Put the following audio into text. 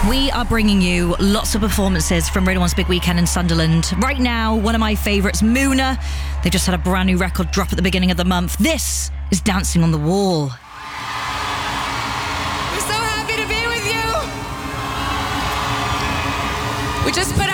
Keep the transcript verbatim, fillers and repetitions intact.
We are bringing you lots of performances from Radio one's Big Weekend in Sunderland. Right now, one of my favourites, Muna. They just had a brand new record drop at the beginning of the month. This is Dancing on the Wall. We're so happy to be with you. We just put